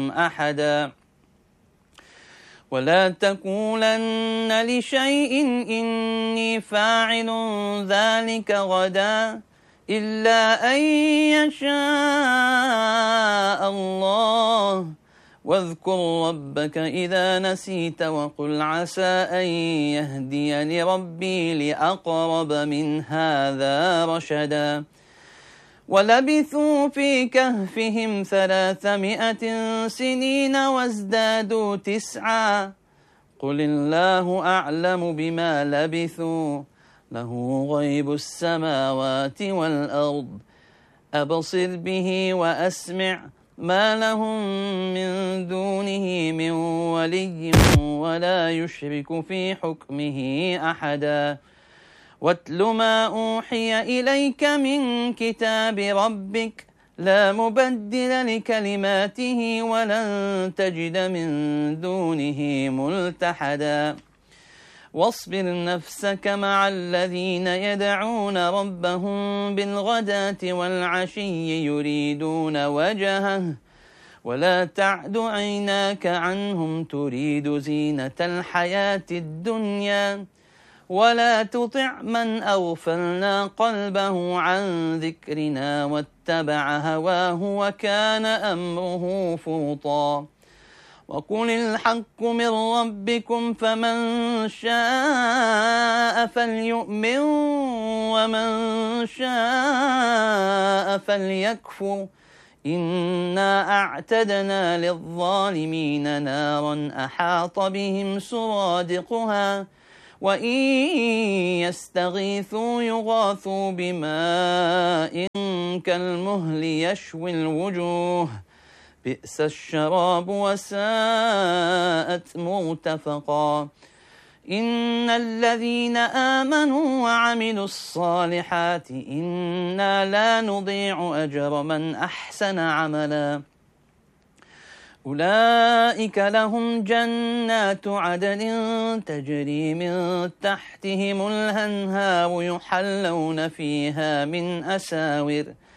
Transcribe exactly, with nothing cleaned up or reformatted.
أحدا ولا تقولن لشيء إني فاعل ذلك غدا إلا أن يشاء الله واذكر ربك إذا نسيت وقل عسى أن يهديني ربي لأقرب من هذا رشدا ولبثوا في كهفهم ثلاثمائة سنين وازدادوا تسعا قل الله أعلم بما لبثوا له غيب السماوات والأرض أبصر به وأسمع ما لهم من دونه من ولي ولا يشرك في حكمه أحدا واتل ما أوحي إليك من كتاب ربك لا مبدل لكلماته ولن تجد من دونه ملتحدا واصبر نفسك مع الذين يدعون ربهم بالغداة والعشي يريدون وجهه ولا تعد عيناك عنهم تريد زينة الحياة الدنيا ولا تطع من أغفلنا قلبه عن ذكرنا واتبع هواه وكان أمره فرطا وقل الحق من ربكم فمن شاء فليؤمن ومن شاء فليكفر إنا أعتدنا للظالمين نارا أحاط بهم سرادقها وإن يستغيثوا يغاثوا بماء كالمهل يشوي الوجوه بئس الشراب وساءت مرتفقا إن الذين آمنوا وعملوا الصالحات إنا لا نضيع أجر من أحسن عملا أولئك لهم جنات عدن تجري من تحتهم الأنهار يحلون فيها من أساور